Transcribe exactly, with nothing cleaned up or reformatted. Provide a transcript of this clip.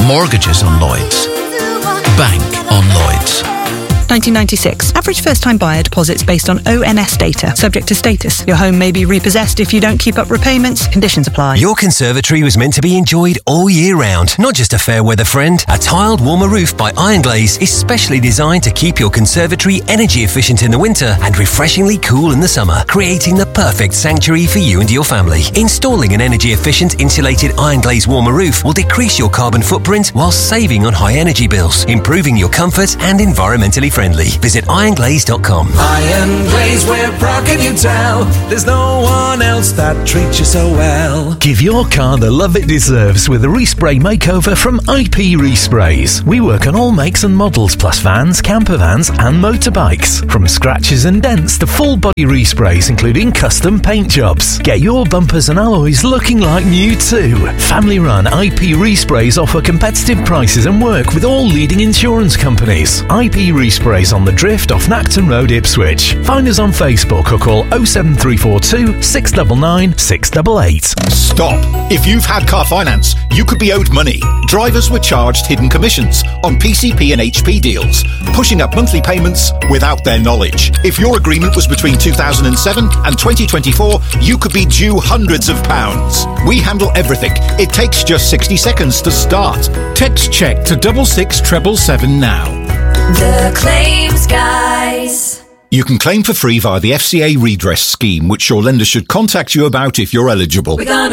Mortgages on Lloyds. Bank on Lloyds. nineteen ninety-six. Average first-time buyer deposits based on O N S data. Subject to status. Your home may be repossessed if you don't keep up repayments. Conditions apply. Your conservatory was meant to be enjoyed all year round, not just a fair weather friend. A tiled warmer roof by Iron Glaze is specially designed to keep your conservatory energy efficient in the winter and refreshingly cool in the summer, creating the perfect sanctuary for you and your family. Installing an energy efficient insulated Iron Glaze warmer roof will decrease your carbon footprint while saving on high energy bills, improving your comfort and environmentally friendly. Visit iron glaze dot com. Iron Glaze, we're proud, can you tell? There's no one else that treats you so well. Give your car the love it deserves with a respray makeover from I P Resprays. We work on all makes and models, plus vans, camper vans and motorbikes. From scratches and dents to full body resprays, including custom paint jobs. Get your bumpers and alloys looking like new too. Family run I P Resprays offer competitive prices and work with all leading insurance companies. I P Resprays on the Drift off Nacton Road, Ipswich. Find us on Facebook or call oh seven three four two, six nine nine, six eight eight. Stop! If you've had car finance, you could be owed money. Drivers were charged hidden commissions on P C P and H P deals, pushing up monthly payments without their knowledge. If your agreement was between two thousand seven and twenty twenty-four, you could be due hundreds of pounds. We handle everything. It takes just sixty seconds to start. Text check to double six treble seven now. The Claims Guys. You can claim for free via the F C A redress scheme, which your lender should contact you about if you're eligible. We're gonna